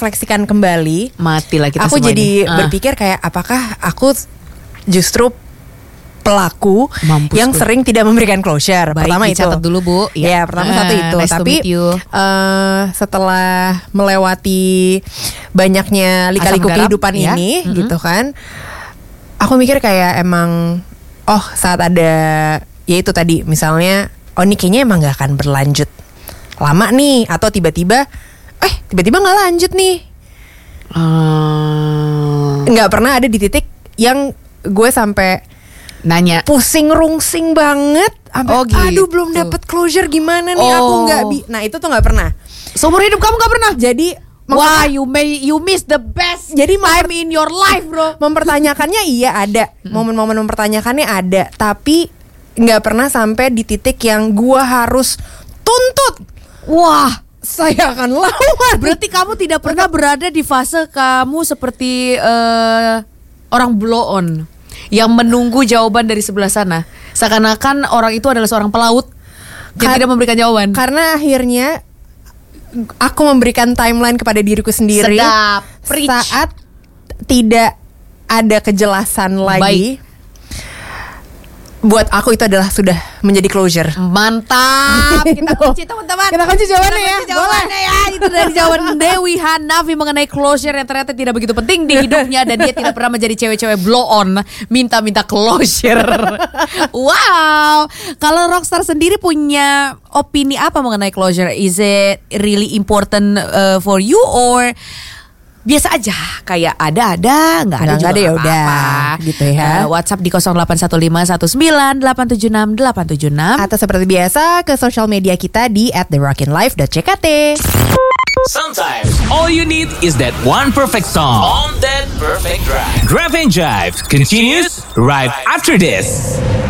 merefleksikan kembali, matilah kita aku semua jadi ini. berpikir kayak apakah aku justru pelaku Mampus yang gue. sering tidak memberikan closure. Baik, Pertama itu. dicatat dulu, Bu. Ya, pertama satu itu. Nice to Tapi meet you. setelah melewati banyaknya lika-liku Asam garam, kehidupan ya. ini, gitu kan, aku mikir kayak emang, saat ada, ya itu tadi, misalnya, ini kayaknya emang gak akan berlanjut lama nih, atau tiba-tiba nggak lanjut nih. Nggak pernah ada di titik yang gue sampai Nanya. pusing rungsing banget sampai Oh, gitu. aduh belum dapet closure gimana nih aku nggak nah itu tuh nggak pernah Seumur hidup kamu gak pernah? jadi Wah, you miss the best jadi time in your life, bro. mempertanyakannya iya ada momen-momen mempertanyakannya ada tapi nggak pernah sampai di titik yang gua harus tuntut Wah, saya akan lawan. berarti kamu tidak pernah berada di fase kamu seperti orang blow on yang menunggu jawaban dari sebelah sana. Seakan-akan orang itu adalah seorang pelaut yang tidak memberikan jawaban. Karena akhirnya aku memberikan timeline kepada diriku sendiri. Sedap. Preach. Saat tidak ada kejelasan lagi, buat aku itu adalah sudah menjadi closure. Mantap. Kita kunci teman-teman. Kita kunci jawabannya ya. Jawabannya ya. Itu dari jawaban Dewi Hanafi mengenai closure yang ternyata tidak begitu penting di hidupnya dan dia tidak pernah menjadi cewek-cewek blow on, minta-minta closure. Wow. Kalau Rockstar sendiri punya opini apa mengenai closure? Is it really important for you or biasa aja, kayak ada nggak ada juga ada ya nggak udah, apa-apa. gitu ya. WhatsApp di 081519876876. Atau seperti biasa ke sosial media kita di @therockinlife.ckt. Sometimes all you need is that one perfect song on that perfect drive. Drive and Jive continues right after this.